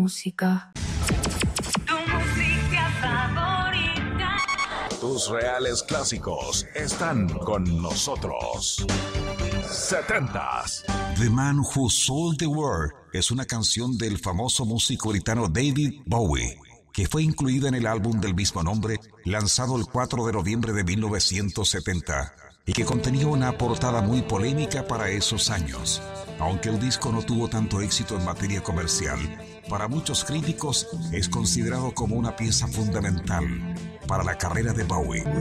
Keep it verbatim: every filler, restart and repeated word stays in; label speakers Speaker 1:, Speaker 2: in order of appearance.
Speaker 1: música.
Speaker 2: Tu música favorita.
Speaker 3: Tus reales clásicos están con nosotros. setentas.
Speaker 4: The Man Who Sold the World es una canción del famoso músico británico David Bowie, que fue incluida en el álbum del mismo nombre, lanzado el cuatro de noviembre de mil novecientos setenta, y que contenía una portada muy polémica para esos años. Aunque el disco no tuvo tanto éxito en materia comercial, para muchos críticos es considerado como una pieza fundamental para la carrera de Bowie.